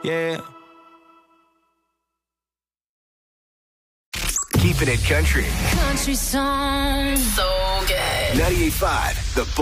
Yeah. Keeping it country. Country song. So good. 98.5 The